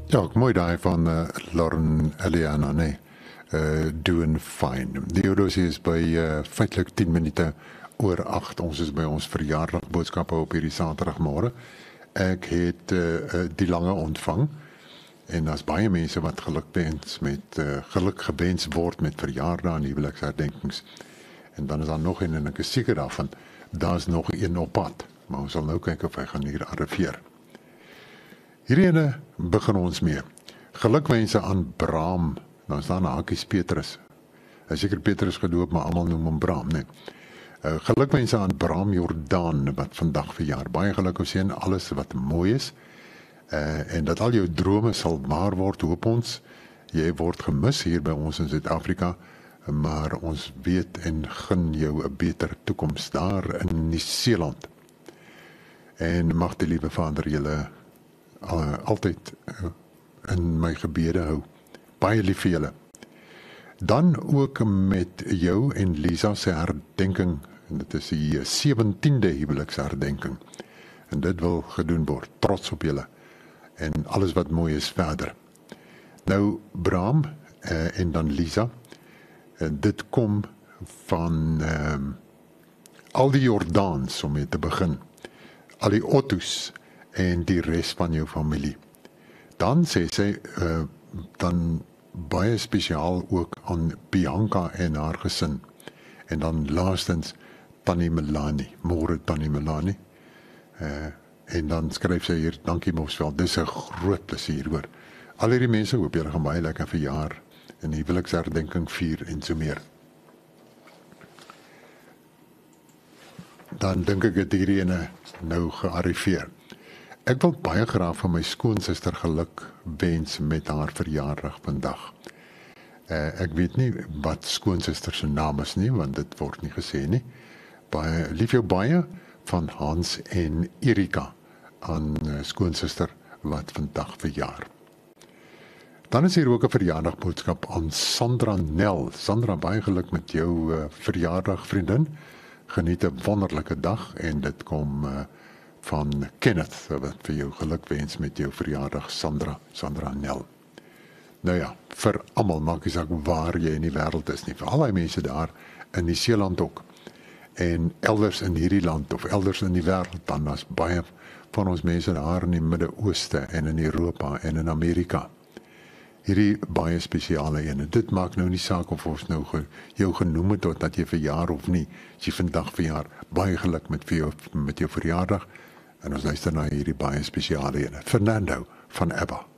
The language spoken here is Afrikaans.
Ja, ook mooi daai van Lauren Eliana, nee. Doing fine. Die horlosie is by feitlik 10 minute oor 8. Ons is by ons verjaardagboodskappe op hierdie Saterdagmôre. Ek het die lange ontvang en daar's baie mense wat geluk gewens word met verjaardae en huweliksherdenkings. En dan is daar nog een en ek is seker daarvan, daar's nog een op pad. Maar ons sal nou kyk of hy gaan hier arriveer. Hierdie ene begin ons mee. Gelukwense aan Braam. Dan staan hakies Petrus. Hy is seker Petrus gedoop, maar almal noem hom Braam, nee. Gelukwense aan Braam Jordaan wat vandag verjaar. Baie geluk ons sien alles wat mooi is. En dat al jou drome sal waar word, hoop ons. Jy word gemis hier by ons in Suid-Afrika, maar ons weet en gun jou 'n beter toekoms daar in Nieu-Seeland. En mag die liewe Vader julle altyd in my gebede hou. Baie lief vir julle. Dan ook met jou en Lisa se herdenking, en dit is die 17de huweliksherdenking. En dit wil gedoen word, trots op julle. En alles wat mooi is verder. Nou, Braam en dan Lisa, dit kom van al die Jordaans, om mee te begin. Al die Otto's en die res van jou familie. Dan sê sy, dan baie spesiaal ook aan Bianca en haar gesin. En dan laastens Tannie Melanie, môre Tannie Melanie. En dan skryf sy hier, dankie Mosveld, dis 'n groot plesier hoor. Al hierdie mense, hoop julle gaan baie lekker verjaar en huweliksherdenking vier en so meer. Dan dink ek het hierdie ene nou gearriveer. Ek wil baie graag van my skoonsister geluk wens met haar verjaardag vandag. Ek weet nie wat skoonsister se naam is nie, want dit word nie gesê nie. Baie lief jou baie van Hans en Erika aan skoonsister wat vandag verjaar. Dan is hier ook 'n verjaardagboodskap aan Sandra Nel. Sandra, baie geluk met jou verjaardag, vriendin. Geniet 'n wonderlike dag en dit kom van Kenneth, wat vir jou geluk wens met jou verjaardag, Sandra Nel. Nou ja, vir almal, maak nie saak waar jy in die wêreld is nie, vir al die mense daar in Nieu-Seeland ook, en elders in hierdie land, of elders in die wêreld, dan is baie van ons mense daar in die Midde-Ooste, en in Europa, en in Amerika. Hierdie baie spesiale ene, dit maak nou nie saak of ons nou jou genoem het, tot dat jy verjaar of nie, as jy vandag verjaar, baie geluk met jou verjaardag, en ons luister na hierdie baie spesiale ene, Fernando van Abba.